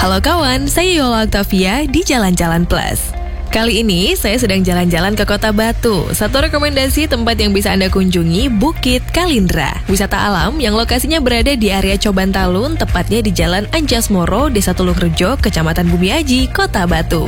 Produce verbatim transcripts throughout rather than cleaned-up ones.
Halo kawan, saya Yola Octavia di Jalan-Jalan Plus. Kali ini saya sedang jalan-jalan ke Kota Batu. Satu rekomendasi tempat yang bisa Anda kunjungi, Bukit Kalindra. Wisata alam yang lokasinya berada di area Coban Talun, tepatnya di Jalan Anjasmoro, Desa Tulukrejo, Kecamatan Bumiaji, Kota Batu.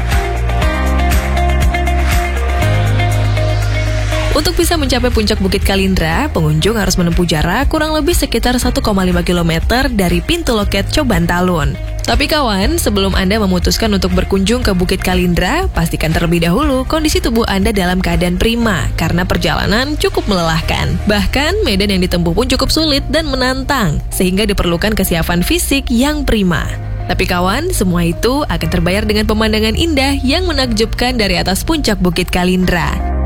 Untuk bisa mencapai puncak Bukit Kalindra, pengunjung harus menempuh jarak kurang lebih sekitar satu koma lima kilometer dari pintu loket Coban Talun. Tapi kawan, sebelum Anda memutuskan untuk berkunjung ke Bukit Kalindra, pastikan terlebih dahulu kondisi tubuh Anda dalam keadaan prima, karena perjalanan cukup melelahkan. Bahkan, medan yang ditempuh pun cukup sulit dan menantang, sehingga diperlukan kesiapan fisik yang prima. Tapi kawan, semua itu akan terbayar dengan pemandangan indah yang menakjubkan dari atas puncak Bukit Kalindra.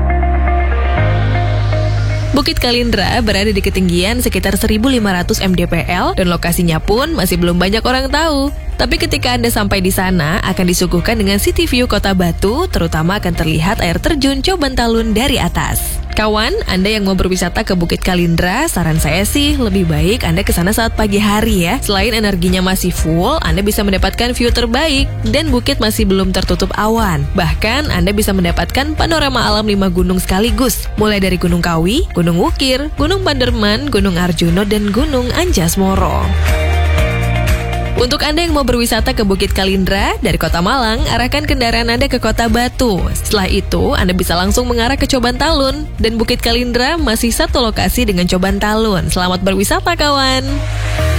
Bukit Kalindra berada di ketinggian sekitar seribu lima ratus mdpl dan lokasinya pun masih belum banyak orang tahu. Tapi ketika Anda sampai di sana, akan disuguhkan dengan city view Kota Batu, terutama akan terlihat air terjun Coban Talun dari atas. Kawan, Anda yang mau berwisata ke Bukit Kalindra, saran saya sih lebih baik Anda ke sana saat pagi hari ya. Selain energinya masih full, Anda bisa mendapatkan view terbaik dan bukit masih belum tertutup awan. Bahkan Anda bisa mendapatkan panorama alam lima gunung sekaligus, mulai dari Gunung Kawi, Gunung Wukir, Gunung Panderman, Gunung Arjuna, dan Gunung Anjasmoro. Untuk Anda yang mau berwisata ke Bukit Kalindra, dari Kota Malang, arahkan kendaraan Anda ke Kota Batu. Setelah itu, Anda bisa langsung mengarah ke Coban Talun. Dan Bukit Kalindra masih satu lokasi dengan Coban Talun. Selamat berwisata kawan!